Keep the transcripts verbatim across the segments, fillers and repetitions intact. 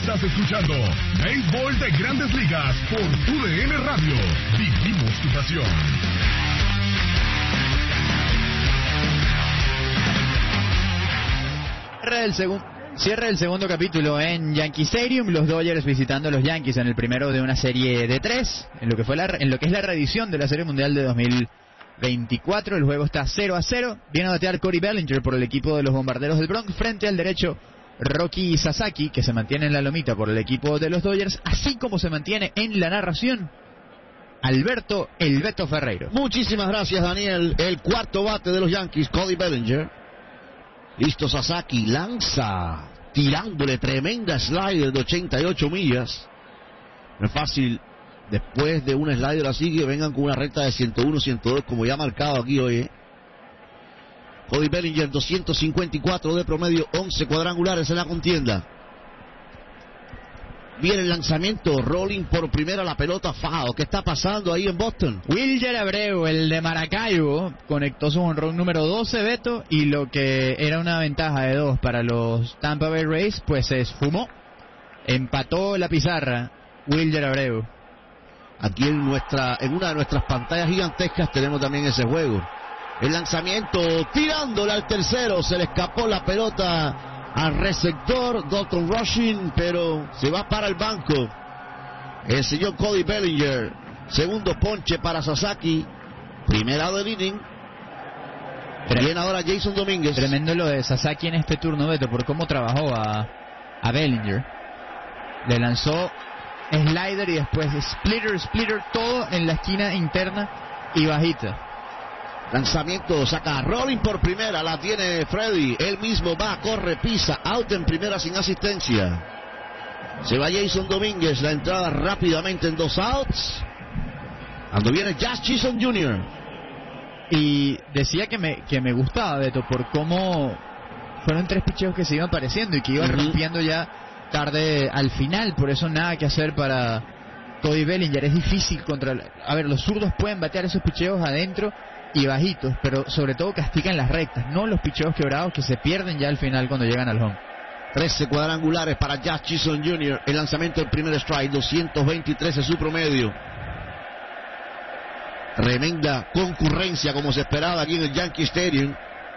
Estás escuchando Béisbol de Grandes Ligas por U D N Radio. Vivimos tu pasión. Cierre el, segun- cierre el segundo capítulo en Yankee Stadium, los Dodgers visitando a los Yankees en el primero de una serie de tres, en lo que fue la, en lo que es la reedición de la Serie Mundial de dos mil veinticuatro. El juego está cero a cero. Viene a batear Cody Bellinger por el equipo de los Bombarderos del Bronx frente al derecho Roki Sasaki, que se mantiene en la lomita por el equipo de los Dodgers, así como se mantiene en la narración Alberto El Beto Ferreiro. Muchísimas gracias, Daniel. El cuarto bate de los Yankees, Cody Bellinger. Listo, Sasaki lanza, tirándole tremenda slider de ochenta y ocho millas. No es fácil, después de un slider así, que vengan con una recta de ciento uno, ciento dos, como ya ha marcado aquí hoy, ¿eh? Cody Bellinger, doscientos cincuenta y cuatro de promedio, once cuadrangulares en la contienda. Viene el lanzamiento, rolling por primera la pelota, foul. ¿Qué está pasando ahí en Boston? Wilyer Abreu, el de Maracaibo, conectó su honrón número doce, Beto, y lo que era una ventaja de dos para los Tampa Bay Rays, pues se esfumó. Empató la pizarra Wilyer Abreu. Aquí en nuestra, en una de nuestras pantallas gigantescas tenemos también ese juego. El lanzamiento, tirándole al tercero, se le escapó la pelota al receptor Dalton Rushing, pero se va para el banco el señor Cody Bellinger. Segundo ponche para Sasaki, primera del inning. Viene ahora Jason Domínguez. Tremendo lo de Sasaki en este turno, Beto, por cómo trabajó a, a Bellinger. Le lanzó slider y después splitter, splitter, todo en la esquina interna y bajita. Lanzamiento, saca rolling por primera, la tiene Freddy, él mismo va, corre, pisa, out en primera sin asistencia. Se va Jason Domínguez, la entrada rápidamente en dos outs. Cuando viene Jazz Chisholm junior Y decía que me, que me gustaba, Beto, por cómo fueron tres picheos que se iban apareciendo y que iban uh-huh. rompiendo ya tarde al final, por eso nada que hacer para Cody Bellinger. Es difícil contra... A ver, los zurdos pueden batear esos picheos adentro y bajitos, pero sobre todo castigan las rectas, no los picheos quebrados que se pierden ya al final cuando llegan al home. trece cuadrangulares para Jazz Chisholm junior El lanzamiento del primer strike, doscientos veintitrés es su promedio. Tremenda concurrencia como se esperaba aquí en el Yankee Stadium.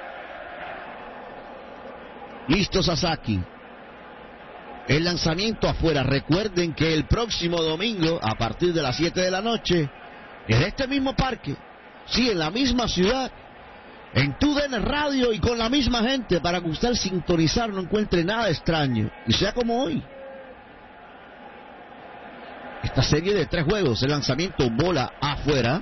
Listo Sasaki. El lanzamiento afuera. Recuerden que el próximo domingo, a partir de las siete de la noche, en este mismo parque, sí, en la misma ciudad, en U D N Radio y con la misma gente, para que usted al sintonizar no encuentre nada extraño y sea como hoy. Esta serie de tres juegos, el lanzamiento, bola afuera.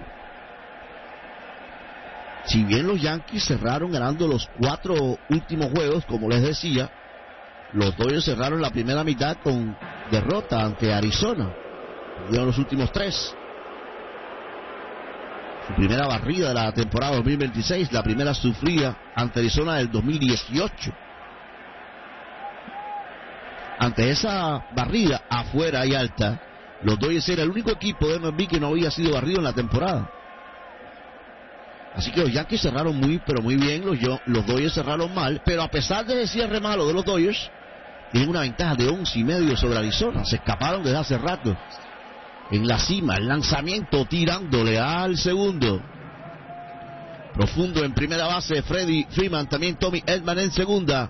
Si bien los Yankees cerraron ganando los cuatro últimos juegos, como les decía, los Dodgers cerraron la primera mitad con derrota ante Arizona. Perdieron los últimos tres. Su primera barrida de la temporada dos mil veintiséis, la primera sufrida ante Arizona del dos mil dieciocho. Ante esa barrida afuera y alta, los Dodgers era el único equipo de M L B que no había sido barrido en la temporada. Así que los Yankees cerraron muy, pero muy bien, los, los Dodgers cerraron mal, pero a pesar de ese cierre malo de los Dodgers, tienen una ventaja de once y medio sobre Arizona. Se escaparon desde hace rato. En la cima, el lanzamiento tirándole al segundo. Profundo en primera base, Freddy Freeman, también Tommy Edman en segunda.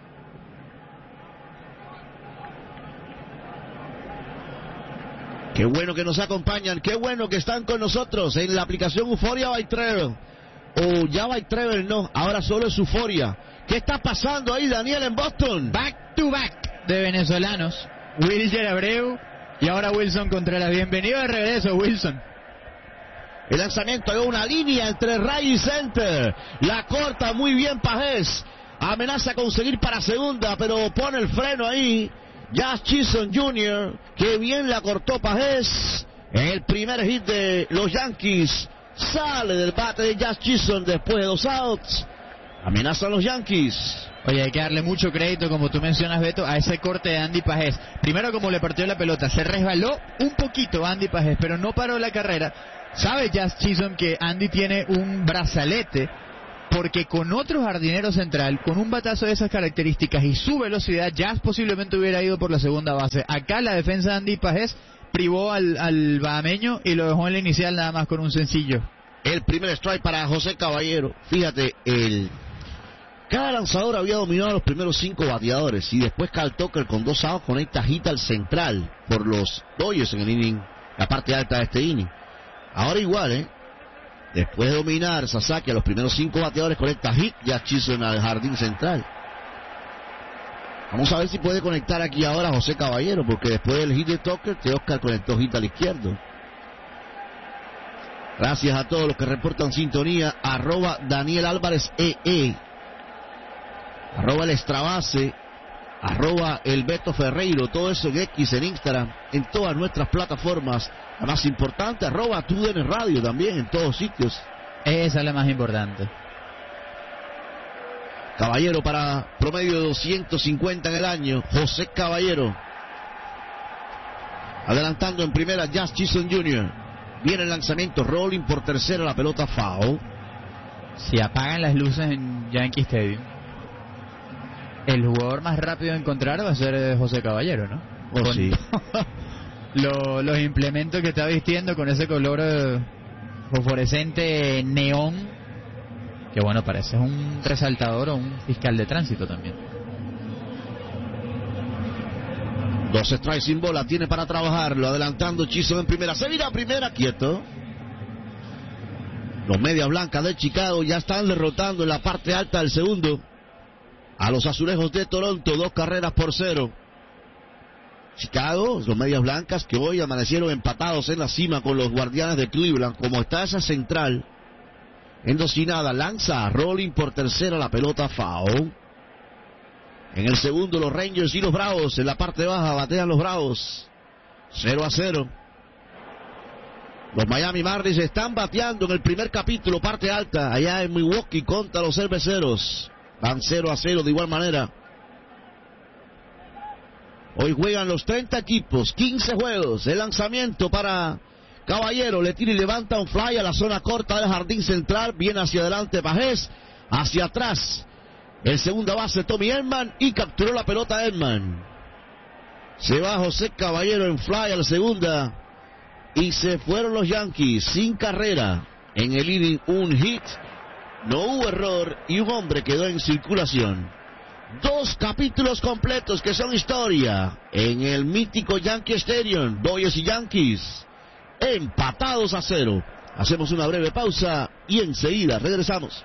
Qué bueno que nos acompañan, qué bueno que están con nosotros en la aplicación Euphoria by Travel. O ya by Travel no, ahora solo es Euphoria. ¿Qué está pasando ahí, Daniel, en Boston? Back to back de venezolanos. Wilyer Abreu y ahora Wilson Contreras. Bienvenido de regreso, Wilson. El lanzamiento de una línea entre right y center. La corta muy bien Pajés. Amenaza con seguir para segunda, pero pone el freno ahí Jazz Chisholm junior Que bien la cortó Pajés. En el primer hit de los Yankees. Sale del bate de Jazz Chisholm después de dos outs. Amenazan los Yankees. Oye, hay que darle mucho crédito, como tú mencionas, Beto, a ese corte de Andy Pajés. Primero, como le partió la pelota, se resbaló un poquito Andy Pajés, pero no paró la carrera. Sabe Jazz Chisholm que Andy tiene un brazalete porque con otro jardinero central, con un batazo de esas características y su velocidad, Jazz posiblemente hubiera ido por la segunda base. Acá la defensa de Andy Pajés privó al, al bahameño y lo dejó en la inicial nada más con un sencillo. El primer strike para José Caballero. Fíjate, el cada lanzador había dominado a los primeros cinco bateadores y después Cal Tucker con dos outs conecta hit al central por los Dodgers en el inning, la parte alta de este inning. Ahora igual, ¿eh? Después de dominar Sasaki a los primeros cinco bateadores conecta hit ya Chisholm al jardín central. Vamos a ver si puede conectar aquí ahora José Caballero, porque después del hit de Tucker, Teoscar conectó hit al izquierdo. Gracias a todos los que reportan sintonía. Arroba Daniel Álvarez E E. Arroba el Extrabase, arroba el Beto Ferreiro, todo eso en X, en Instagram, en todas nuestras plataformas. La más importante, arroba T U D N Radio también, en todos sitios. Esa es la más importante. Caballero para promedio de doscientos cincuenta en el año, José Caballero. Adelantando en primera, Jazz Chisholm junior Viene el lanzamiento, rolling por tercera, la pelota foul. Si apagan las luces en Yankee Stadium, el jugador más rápido a encontrar va a ser José Caballero, ¿no? Oh, con sí. lo, los implementos que está vistiendo con ese color eh, fosforescente neón, que bueno, parece un resaltador o un fiscal de tránsito también. Dos strikes sin bola, tiene para trabajarlo, adelantando Chisholm en primera, se vira a primera, quieto. Los medias blancas de Chicago ya están derrotando en la parte alta del segundo a los azulejos de Toronto, dos carreras por cero. Chicago, los medias blancas que hoy amanecieron empatados en la cima con los Guardianes de Cleveland. Como está esa central endocinada, lanza a rolling por tercera, la pelota foul. En el segundo los Rangers y los Bravos, en la parte baja batean los Bravos, cero a cero. Los Miami Marlins están bateando en el primer capítulo, parte alta, allá en Milwaukee contra los Cerveceros. Van cero a cero de igual manera. Hoy juegan los treinta equipos, quince juegos. El lanzamiento para Caballero, le tira y levanta un fly a la zona corta del jardín central. Viene hacia adelante Pajés, hacia atrás el segunda base Tommy Edman y capturó la pelota Edman. Se va José Caballero en fly a la segunda y se fueron los Yankees sin carrera. En el inning un hit, no hubo error y un hombre quedó en circulación. Dos capítulos completos que son historia en el mítico Yankee Stadium. Dodgers y Yankees empatados a cero. Hacemos una breve pausa y enseguida regresamos.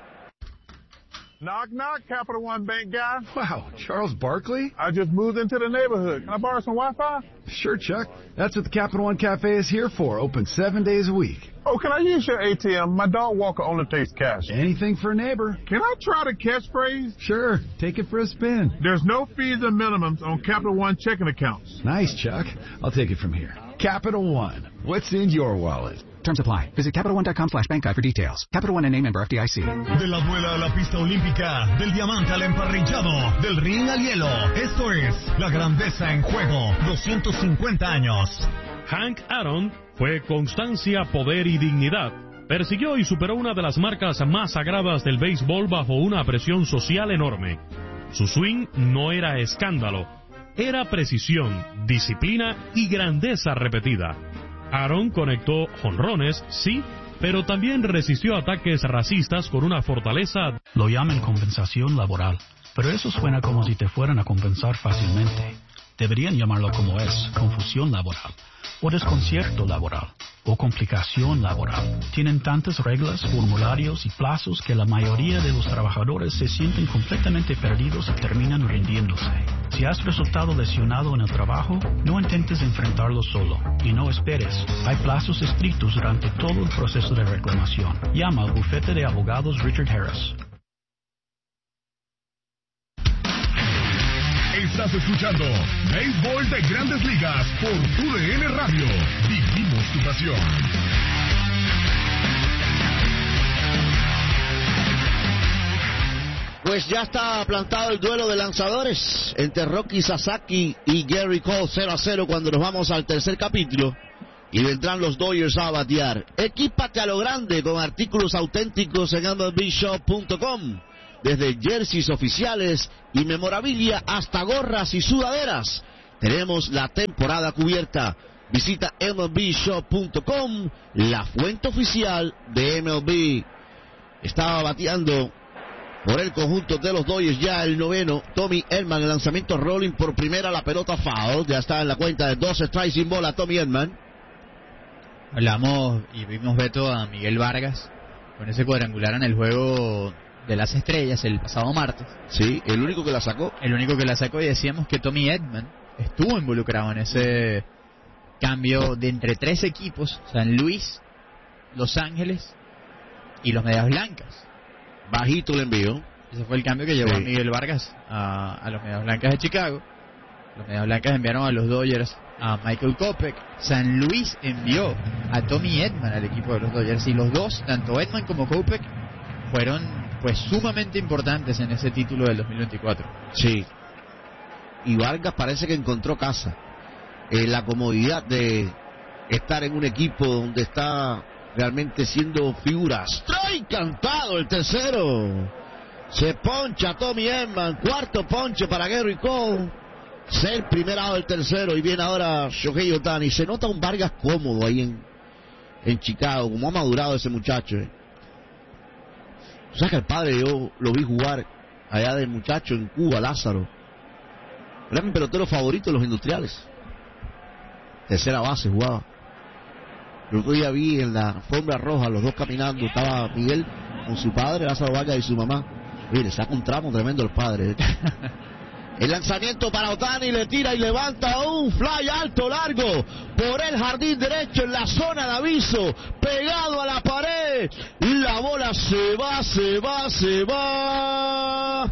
Knock, knock, Capital One Bank guy. Wow, Charles Barkley? I just moved into the neighborhood. Can I borrow some Wi-Fi? Sure, Chuck. That's what the Capital One Cafe is here for, open seven days a week. Oh, can I use your A T M? My dog walker only takes cash. Anything for a neighbor. Can I try the catchphrase? Sure, take it for a spin. There's no fees and minimums on Capital One checking accounts. Nice, Chuck. I'll take it from here. Capital One. What's in your wallet? Terms apply. Visit CapitalOne.com slash bank guide for details. Capital One and name member F D I C. De la duela a la pista olímpica, del diamante al emparrillado, del ring al hielo. Esto es la grandeza en juego. doscientos cincuenta años. Hank Aaron fue constancia, poder y dignidad. Persiguió y superó una de las marcas más sagradas del béisbol bajo una presión social enorme. Su swing no era escándalo, era precisión, disciplina y grandeza repetida. Aaron conectó jonrones, sí, pero también resistió ataques racistas con una fortaleza. Lo llaman compensación laboral, pero eso suena como si te fueran a compensar fácilmente. Deberían llamarlo como es, confusión laboral, o desconcierto laboral, o complicación laboral. Tienen tantas reglas, formularios y plazos que la mayoría de los trabajadores se sienten completamente perdidos y terminan rindiéndose. Si has resultado lesionado en el trabajo, no intentes enfrentarlo solo, y no esperes. Hay plazos estrictos durante todo el proceso de reclamación. Llama al bufete de abogados Richard Harris. Estás escuchando Béisbol de Grandes Ligas por U D N Radio. Vivimos tu pasión. Pues ya está plantado el duelo de lanzadores entre Roki Sasaki y Gary Cole, cero a cero cuando nos vamos al tercer capítulo. y vendrán los Dodgers a batear. Equípate a lo grande con artículos auténticos en M L B shop punto com. Desde jerseys oficiales y memorabilia hasta gorras y sudaderas. Tenemos la temporada cubierta. Visita M L B shop punto com, la fuente oficial de M L B. Estaba bateando por el conjunto de los Dodgers ya el noveno, Tommy Edman. El lanzamiento rolling por primera, la pelota foul. Ya está en la cuenta de dos strikes sin bola Tommy Edman. Hablamos y vimos, Beto, a Miguel Vargas con ese cuadrangular en el juego de las estrellas el pasado martes. Sí, el único que la sacó. El único que la sacó, y decíamos que Tommy Edman estuvo involucrado en ese cambio de entre tres equipos, San Luis, Los Ángeles y los Medias Blancas. Bajito el envío. Ese fue el cambio que llevó sí. a Miguel Vargas a, a los Medias Blancas de Chicago. Los Medias Blancas enviaron a los Dodgers a Michael Kopech. San Luis envió a Tommy Edman al equipo de los Dodgers, y los dos, tanto Edman como Kopech, fueron pues sumamente importantes en ese título del dos mil veinticuatro. Sí. Y Vargas parece que encontró casa. Eh, la comodidad de estar en un equipo donde está realmente siendo figuras. Strike cantado el tercero. Se poncha Tommy Edman. Cuarto ponche para Gary Cole. Ser primer out del tercero. Y viene ahora Shohei Ohtani. Se nota un Vargas cómodo ahí en, en Chicago. Como ha madurado ese muchacho. Eh. O sea que el padre, yo lo vi jugar allá del muchacho en Cuba, Lázaro. Era mi pelotero favorito de los Industriales. Tercera base jugaba. El otro día vi en la alfombra roja los dos caminando. Estaba Miguel con su padre, Lázaro Vargas, y su mamá. Oye, le saca un tramo tremendo al padre. ¿eh? El lanzamiento para Ohtani, le tira y levanta un fly alto, largo, por el jardín derecho en la zona de aviso, pegado a la pared. La bola se va, se va, se va.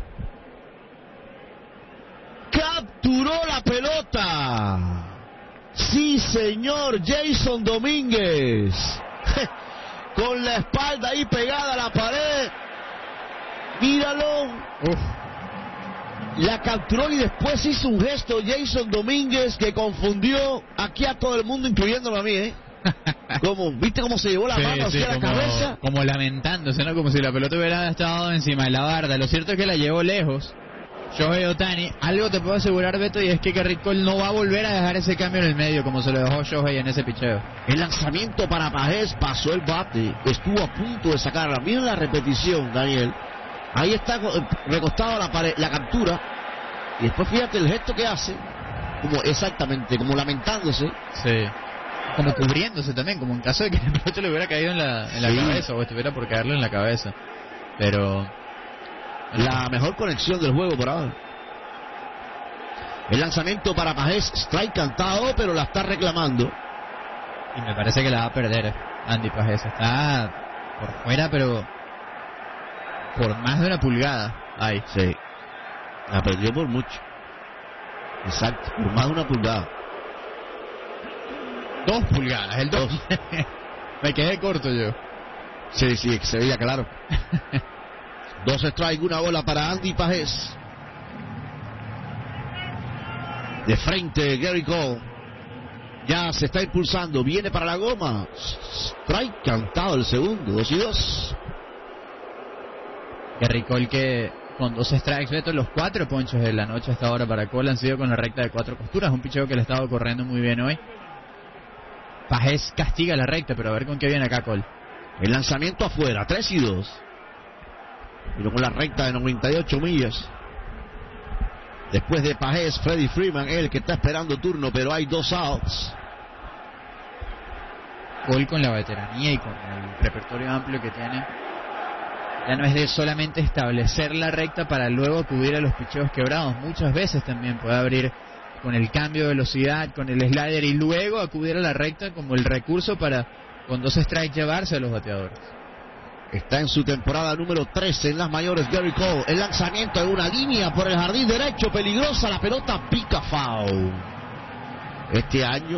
Capturó la pelota. Sí, señor, Jason Domínguez. Con la espalda ahí pegada a la pared. Míralo. Uf. La capturó y después hizo un gesto Jason Domínguez que confundió aquí a todo el mundo, incluyéndolo a mí, ¿eh? Como, ¿viste cómo se llevó la sí, mano sí, hacia como, la cabeza? Como lamentándose, ¿no? Como si la pelota hubiera estado encima de la barda. Lo cierto es que la llevó lejos Shohei Ohtani. Algo te puedo asegurar, Beto, y es que Gerrit Cole no va a volver a dejar ese cambio en el medio como se lo dejó Shohei en ese picheo. El lanzamiento para Pajés, pasó el bate, estuvo a punto de sacarla. Miren la repetición, Daniel. Ahí está recostado a la pared, la captura. Y después fíjate el gesto que hace, como exactamente, como lamentándose. Sí. Como cubriéndose también, como en caso de que el pelota le hubiera caído en la, en la sí. cabeza, o estuviera por caerle en la cabeza. Pero la mejor conexión del juego por ahora. El lanzamiento para Pajés, strike cantado, pero la está reclamando. Y me parece que la va a perder Andy Pajés. Está por fuera, pero por más de una pulgada. Ahí. Sí. La perdió por mucho. Exacto, por más de una pulgada. Dos pulgadas, el dos. Me quedé corto yo. Sí, sí, se veía claro. Dos strikes, una bola para Andy Pajés. De frente Gary Cole. Ya se está impulsando, viene para la goma. Strike cantado el segundo, dos y dos. Gary Cole que con dos strikes, Beto, los cuatro ponchos de la noche hasta ahora para Cole han sido con la recta de cuatro costuras. Un picheo que le ha estado corriendo muy bien hoy. Pajés castiga la recta, pero a ver con qué viene acá Cole. El lanzamiento afuera, tres y dos. Pero con la recta de noventa y ocho millas. Después de Pajés, Freddie Freeman, el que está esperando turno, pero hay dos outs. Cole con la veteranía y con el repertorio amplio que tiene, ya no es de solamente establecer la recta para luego acudir a los picheos quebrados. Muchas veces también puede abrir con el cambio de velocidad, con el slider, y luego acudir a la recta como el recurso para, con dos strikes, llevarse a los bateadores. Está en su temporada número trece en las mayores Gary Cole. El lanzamiento de una línea por el jardín derecho, peligrosa, la pelota pica foul. Este año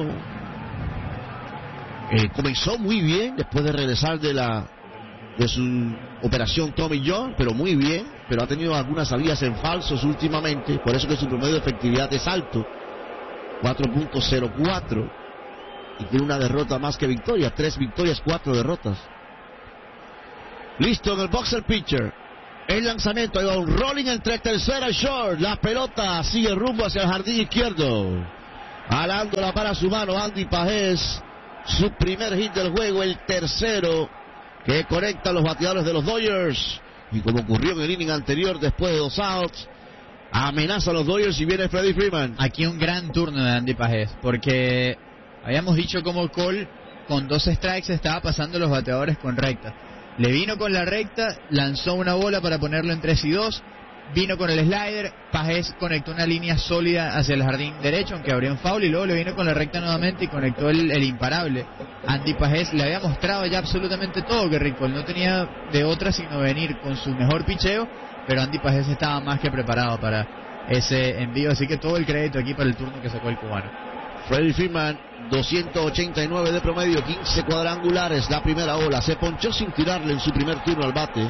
eh, comenzó muy bien después de regresar de la de su operación Tommy John, pero muy bien, pero ha tenido algunas salidas en falsos últimamente, por eso que su promedio de efectividad es alto, cuatro punto cero cuatro. y tiene una derrota más que victoria. Tres victorias, cuatro derrotas. Listo en el boxer pitcher. El lanzamiento, hay un rolling entre tercera y short. La pelota sigue rumbo hacia el jardín izquierdo. Jalándola para su mano Andy Pagés. Su primer hit del juego, el tercero que conecta a los bateadores de los Dodgers. Y como ocurrió en el inning anterior, después de dos outs, amenaza a los Dodgers y viene Freddie Freeman. Aquí un gran turno de Andy Pagés, porque habíamos dicho como Cole con dos strikes estaba pasando los bateadores con recta. Le vino con la recta, lanzó una bola para ponerlo en tres y dos, vino con el slider, Pagés conectó una línea sólida hacia el jardín derecho, aunque abrió un foul, y luego le vino con la recta nuevamente y conectó el, el imparable. Andy Pagés le había mostrado ya absolutamente todo, que Rick Cole no tenía de otra sino venir con su mejor picheo, pero Andy Pagés estaba más que preparado para ese envío, así que todo el crédito aquí para el turno que sacó el cubano. Freddie Freeman, doscientos ochenta y nueve de promedio, quince cuadrangulares, la primera ola. Se ponchó sin tirarle en su primer turno al bate.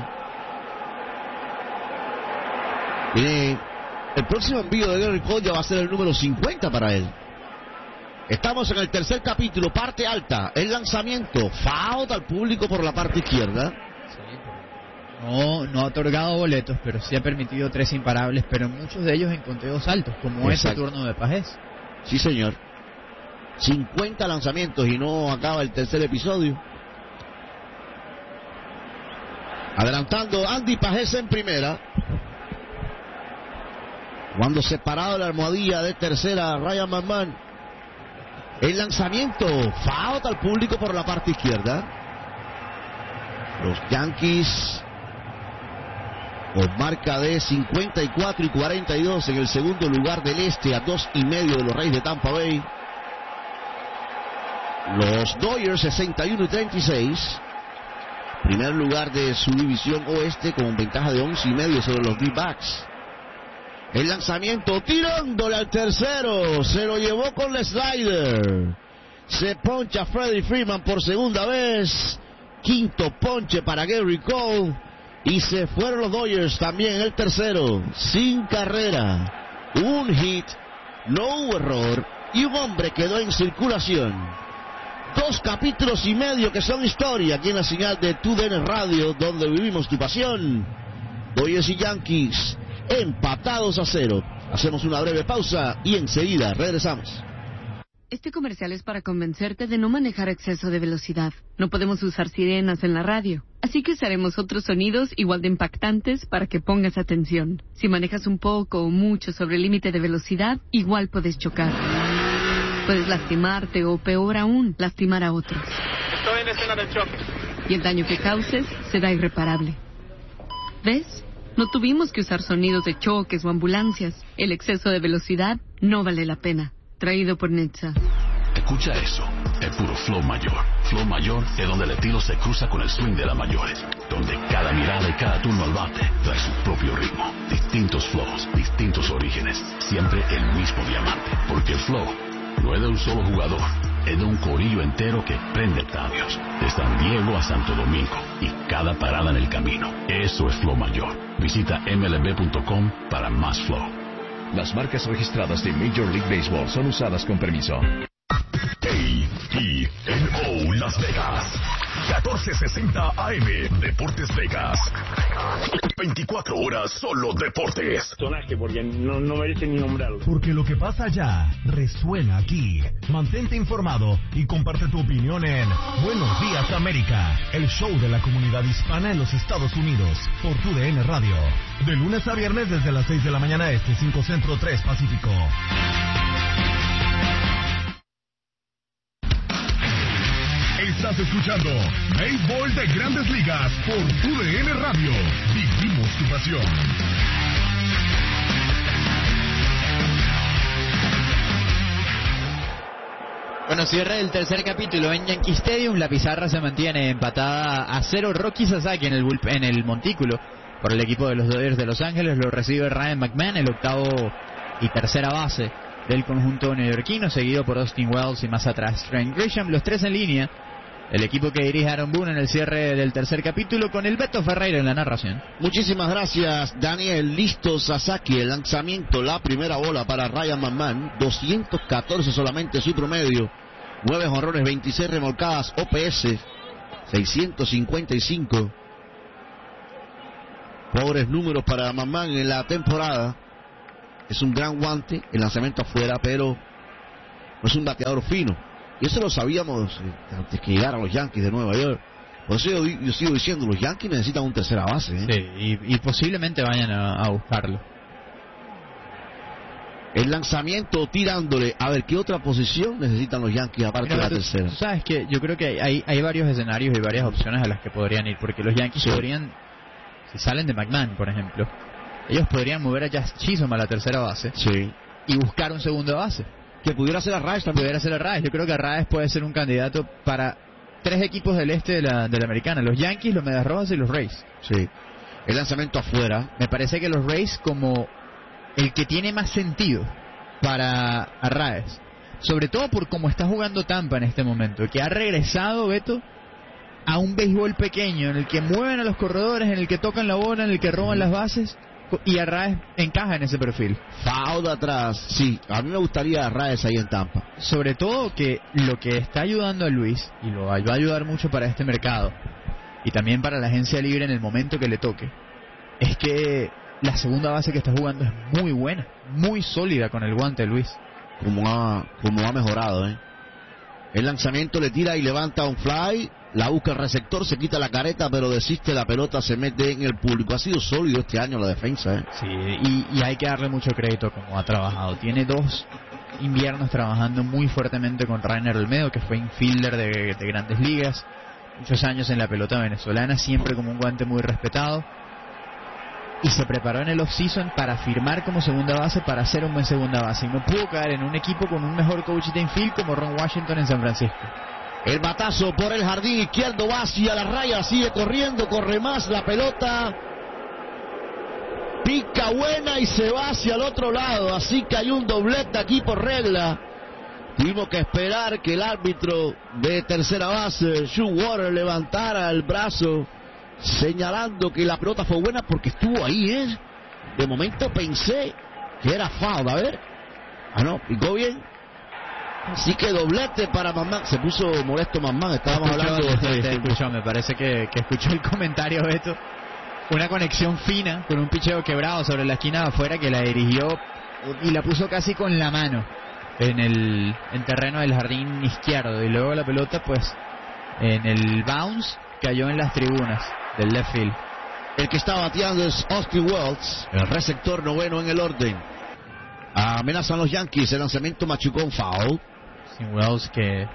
Y el próximo envío de Gary Cole ya va a ser el número cincuenta para él. Estamos en el tercer capítulo, parte alta. El lanzamiento, foul al público por la parte izquierda. No, no ha otorgado boletos, pero sí ha permitido tres imparables, pero muchos de ellos en conteos altos, como ese turno de Pagés. Sí, señor. cincuenta lanzamientos y no acaba el tercer episodio. Adelantando Andy Pagés en primera. Cuando separado de la almohadilla de tercera, Ryan McMahon. El lanzamiento, foul al público por la parte izquierda. Los Yankees con marca de cincuenta y cuatro y cuarenta y dos en el segundo lugar del este, a dos y medio de los Reyes de Tampa Bay. Los Dodgers sesenta y uno y treinta y seis. Primer lugar de su división oeste con ventaja de once y medio sobre los D-backs. El lanzamiento tirándole al tercero. Se lo llevó con el slider. Se poncha Freddie Freeman por segunda vez. Quinto ponche para Gary Cole. Y se fueron los Dodgers también en el tercero. Sin carrera. Un hit. No hubo error. Y un hombre quedó en circulación. Dos capítulos y medio que son historia aquí en la señal de T U D N Radio, donde vivimos tu pasión. Dodgers y Yankees empatados a cero. Hacemos una breve pausa y enseguida regresamos. Este comercial es para convencerte de no manejar a exceso de velocidad. No podemos usar sirenas en la radio, así que usaremos otros sonidos igual de impactantes para que pongas atención. Si manejas un poco o mucho sobre el límite de velocidad, igual puedes chocar. Puedes lastimarte o, peor aún, lastimar a otros. Estoy en escena de choque. Y el daño que causes será irreparable. ¿Ves? No tuvimos que usar sonidos de choques o ambulancias. El exceso de velocidad no vale la pena. Traído por Netza. Escucha eso. Es puro flow mayor. Flow mayor es donde el estilo se cruza con el swing de la mayor. Donde cada mirada y cada turno al bate trae su propio ritmo. Distintos flows, distintos orígenes. Siempre el mismo diamante. Porque el flow no es de un solo jugador, es de un corillo entero que prende estadios, de San Diego a Santo Domingo, y cada parada en el camino. Eso es Flow Mayor. Visita M L B punto com para más flow. Las marcas registradas de Major League Baseball son usadas con permiso. A E N O Las Vegas, catorce sesenta A M, Deportes Vegas. veinticuatro horas solo deportes. Personaje, porque no, no merece ni nombrarlo. Porque lo que pasa allá resuena aquí. Mantente informado y comparte tu opinión en Buenos Días América, el show de la comunidad hispana en los Estados Unidos, por T U D N Radio. De lunes a viernes desde las seis de la mañana este, cinco Centro, tres Pacífico. Estás escuchando Béisbol de Grandes Ligas por T U D N Radio. Vivimos tu pasión. Bueno, cierre el tercer capítulo en Yankee Stadium. La pizarra se mantiene empatada a cero. Rocky Sasaki en el bullpen, en el montículo por el equipo de los Dodgers de Los Ángeles. Lo recibe Ryan McMahon, el octavo y tercera base del conjunto neoyorquino, seguido por Austin Wells y más atrás Trent Grisham. Los tres en línea. El equipo que dirige Aaron Boone en el cierre del tercer capítulo, con el Beto Ferreira en la narración. Muchísimas gracias, Daniel. Listo Sasaki, el lanzamiento, la primera bola para Ryan McMahon. doscientos catorce solamente su promedio. nueve jonrones, veintiséis remolcadas, O P S seiscientos cincuenta y cinco. Pobres números para McMahon en la temporada. Es un gran guante, el lanzamiento afuera, pero no es un bateador fino. Y eso lo sabíamos antes que llegaran los Yankees de Nueva York. Por eso yo, yo sigo diciendo, los Yankees necesitan un tercera base, ¿eh? Sí, y, y posiblemente vayan a, a buscarlo. El lanzamiento tirándole, a ver, ¿qué otra posición necesitan los Yankees aparte Mira, de la tú, tercera? tú sabes que yo creo que hay, hay varios escenarios y varias opciones a las que podrían ir, porque los Yankees Sí. podrían, si salen de McMahon, por ejemplo, ellos podrían mover a Jazz Chisholm a la tercera base Sí. y buscar un segundo base. Que pudiera ser Arraez también. Pudiera ser Arraez. Yo creo que Arraez puede ser un candidato para tres equipos del este de la, de la americana, los Yankees, los Medias Rojas y los Rays. Sí. El lanzamiento afuera. Me parece que los Rays como el que tiene más sentido para Arraez, sobre todo por cómo está jugando Tampa en este momento, que ha regresado, Beto, a un béisbol pequeño en el que mueven a los corredores, en el que tocan la bola, en el que roban las bases, y Arraez encaja en ese perfil. Foul de atrás. Sí, a mí me gustaría Arraez ahí en Tampa. Sobre todo que lo que está ayudando a Luis, y lo va a ayudar mucho para este mercado, y también para la agencia libre en el momento que le toque, es que la segunda base que está jugando es muy buena, muy sólida con el guante, Luis. Como ha, como ha mejorado, ¿eh? El lanzamiento le tira y levanta un fly. La busca el receptor, se quita la careta, pero desiste, la pelota se mete en el público. Ha sido sólido este año la defensa, ¿eh? Sí, y, y hay que darle mucho crédito como ha trabajado. Tiene dos inviernos trabajando muy fuertemente con Rainer Olmedo, que fue infielder de, de grandes ligas. Muchos años en la pelota venezolana, siempre como un guante muy respetado. Y se preparó en el off-season para firmar como segunda base, para ser un buen segunda base. Y no pudo caer en un equipo con un mejor coach de infield como Ron Washington en San Francisco. El batazo por el jardín izquierdo va hacia la raya, sigue corriendo, corre más la pelota. Pica buena y se va hacia el otro lado, así que hay un doblete aquí por regla. Tuvimos que esperar que el árbitro de tercera base, Shoewater, levantara el brazo, señalando que la pelota fue buena porque estuvo ahí, ¿eh? De momento pensé que era foul, a ver. Ah, no, picó bien. Así que doblete para McMahon. Se puso molesto McMahon, estábamos Escuchó, hablando te- de... te escuchó, me parece que, que escuchó el comentario, Beto. Una conexión fina con un picheo quebrado sobre la esquina de afuera que la dirigió y la puso casi con la mano en el en terreno del jardín izquierdo, y luego la pelota pues en el bounce cayó en las tribunas del left field. El que está bateando es Austin Wells, el receptor noveno en el orden. Amenazan los Yankees, el lanzamiento machucó un foul. Sin Wells que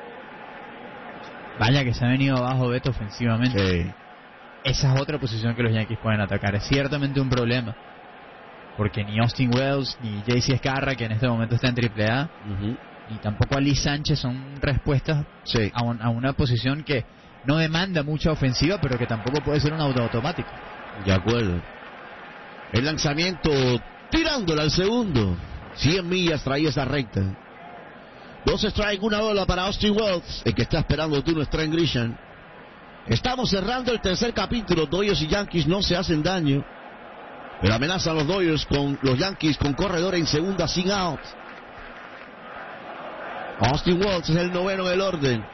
vaya que se ha venido abajo, Beto, ofensivamente. Sí. Esa es otra posición que los Yankees pueden atacar. Es ciertamente un problema, porque ni Austin Wells ni J C Escarra, que en este momento está en triple A, Uh-huh. ni tampoco Ali Sánchez son respuestas Sí. a, un- a una posición que no demanda mucha ofensiva, pero que tampoco puede ser un auto automático. De acuerdo. El lanzamiento tirándole al segundo. cien millas traía esa recta. Dos strikes, una bola para Austin Wells, el que está esperando el turno es Trent Grisham. Estamos cerrando el tercer capítulo. Dodgers y Yankees no se hacen daño, pero amenazan los Dodgers con los Yankees con corredor en segunda sin out. Austin Wells es el noveno en el orden.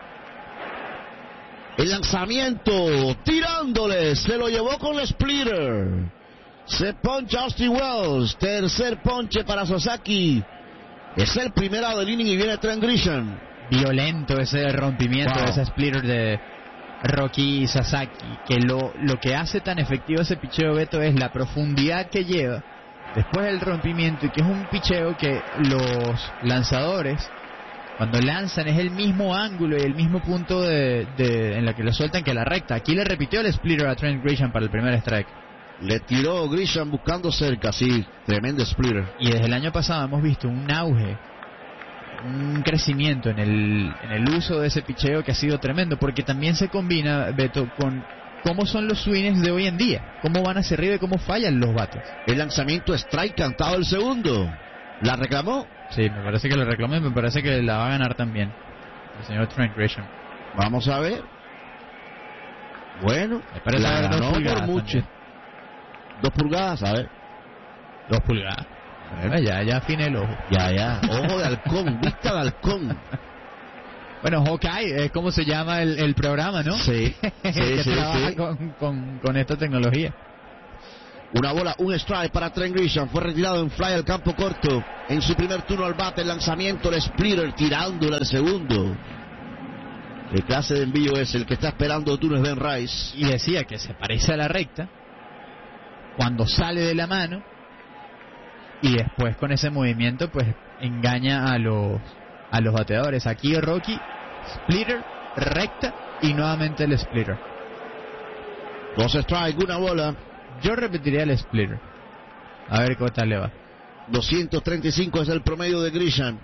El lanzamiento tirándole, se lo llevó con el splitter. Se poncha Austin Wells. Tercer ponche para Sasaki. Es el primero del inning y viene Trent Grisham. Violento ese rompimiento, Wow. ese splitter de Rocky Sasaki, que lo, lo que hace tan efectivo ese picheo, Beto, es la profundidad que lleva después del rompimiento, y que es un picheo que los lanzadores, cuando lanzan, es el mismo ángulo y el mismo punto de, de, en la que lo sueltan que la recta. Aquí le repitió el splitter a Trent Grisham para el primer strike. Le tiró Grisham buscando cerca, sí, tremendo splitter. Y desde el año pasado hemos visto un auge, un crecimiento en el, en el uso de ese picheo que ha sido tremendo, porque también se combina, Beto, con cómo son los swings de hoy en día, cómo van hacia arriba y cómo fallan los bates. El lanzamiento strike cantado el segundo. ¿La reclamó? Sí, me parece que lo reclamó y me parece que la va a ganar también el señor Trent Grisham. Vamos a ver. Bueno, Me parece la haber dos ganó por pulgadas mucho. también. Dos pulgadas, a ver. Dos pulgadas. A ver. Ah, ya, ya afiné el ojo. Ya, ya. Ojo de halcón, vista de halcón. Bueno, Hawkeye es como se llama el, el programa, ¿no? Sí, sí, que sí, trabaja sí. Con, con, con esta tecnología. Una bola, un strike para Trent Grisham. Fue retirado en fly al campo corto. En su primer turno al bate, el lanzamiento, el splitter tirándole al segundo. ¿Qué clase de envío es el que está esperando turno es Ben Rice? Y decía que se parece a la recta cuando sale de la mano y después con ese movimiento pues engaña a los a los bateadores. Aquí Rocky, splitter, recta y nuevamente el splitter. Dos strikes, una bola. Yo repetiría el splitter. A ver qué tal le va. doscientos treinta y cinco es el promedio de Grisham.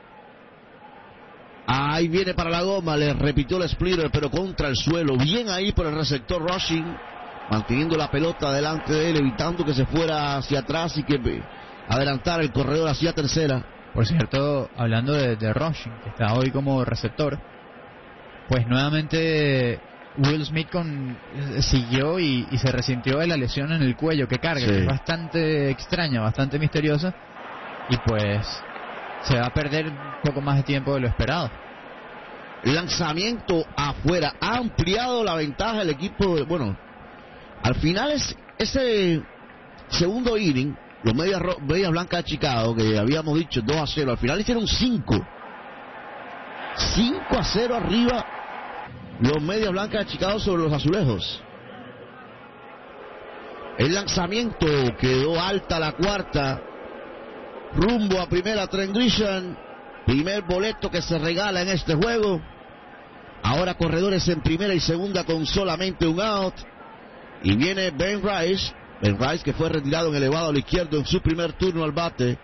Ahí viene para la goma, le repitió el splitter, pero contra el suelo. Bien ahí por el receptor Rushing, manteniendo la pelota delante de él, evitando que se fuera hacia atrás y que adelantara el corredor hacia tercera. Por cierto, hablando de, de Rushing, que está hoy como receptor, pues nuevamente Will Smith con, siguió y, y se resintió de la lesión en el cuello que carga, sí. Que es bastante extraña, bastante misteriosa, y pues se va a perder un poco más de tiempo de lo esperado. Lanzamiento afuera, ha ampliado la ventaja el equipo. De, bueno, al final es ese segundo inning, los medias, medias blancas de Chicago, que habíamos dicho dos a cero, al final hicieron cinco cinco a cero arriba los medias blancas de Chicago sobre los azulejos. El lanzamiento quedó alta la cuarta, rumbo a primera Trent Grisham, primer boleto que se regala en este juego. Ahora corredores en primera y segunda con solamente un out, y viene Ben Rice, Ben Rice que fue retirado en elevado a la izquierda en su primer turno al bate.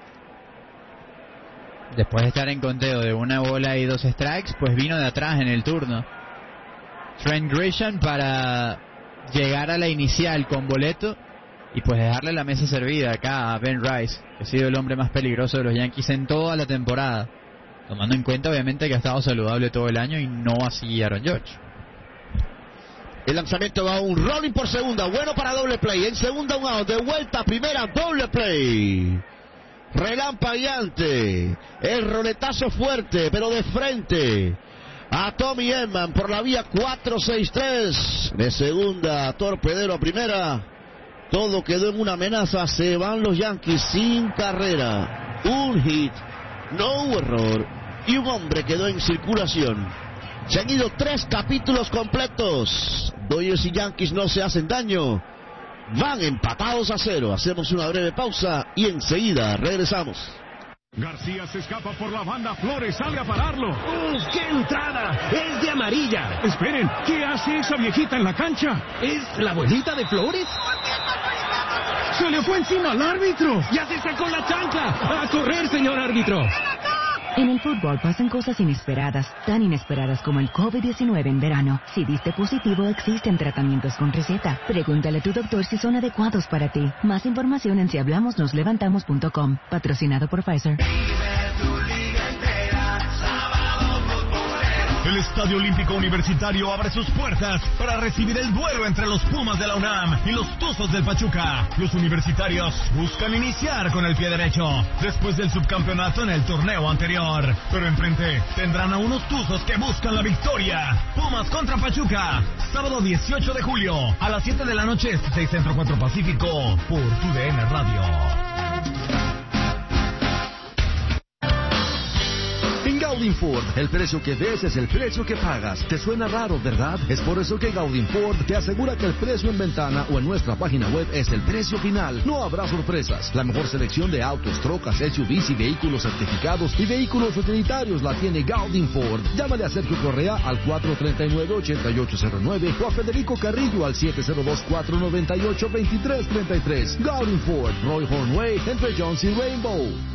Después de estar en conteo de una bola y dos strikes, pues vino de atrás en el turno Trent Grisham para llegar a la inicial con boleto y pues dejarle la mesa servida acá a Ben Rice, que ha sido el hombre más peligroso de los Yankees en toda la temporada, tomando en cuenta obviamente que ha estado saludable todo el año y no así Aaron Judge. El lanzamiento va a un rolling por segunda, bueno para doble play, en segunda un out, de vuelta a primera, doble play. Relampagueante, el roletazo fuerte, pero de frente a Tommy Edman por la vía cuatro seis tres. De segunda, torpedero a primera. Todo quedó en una amenaza. Se van los Yankees sin carrera. Un hit, no hubo error y un hombre quedó en circulación. Se han ido tres capítulos completos. Dodgers y Yankees no se hacen daño. Van empatados a cero. Hacemos una breve pausa y enseguida regresamos. García se escapa por la banda, Flores sale a pararlo. ¡Uf, qué entrada! ¡Es de amarilla! Esperen, ¿qué hace esa viejita en la cancha? ¿Es la abuelita de Flores? ¡Se le fue encima al árbitro! ¡Ya se sacó la chancla! ¡A correr, señor árbitro! En el fútbol pasan cosas inesperadas, tan inesperadas como el COVID diecinueve en verano. Si diste positivo, existen tratamientos con receta. Pregúntale a tu doctor si son adecuados para ti. Más información en si hablamos nos levantamos punto com. Patrocinado por Pfizer. El Estadio Olímpico Universitario abre sus puertas para recibir el duelo entre los Pumas de la UNAM y los Tuzos del Pachuca. Los universitarios buscan iniciar con el pie derecho después del subcampeonato en el torneo anterior. Pero enfrente tendrán a unos Tuzos que buscan la victoria. Pumas contra Pachuca, sábado dieciocho de julio a las siete de la noche, seis Centro cuatro Pacífico, por tu D N Radio. En Gaudin Ford, el precio que ves es el precio que pagas. ¿Te suena raro, verdad? Es por eso que Gaudin Ford te asegura que el precio en ventana o en nuestra página web es el precio final. No habrá sorpresas. La mejor selección de autos, trocas, S U Vs y vehículos certificados y vehículos utilitarios la tiene Gaudin Ford. Llámale a Sergio Correa al cuatro tres nueve, ocho ocho cero nueve o a Federico Carrillo al siete cero dos, cuatro nueve ocho, dos tres tres tres. Gaudin Ford, Roy Horn Way, entre Jones y Rainbow.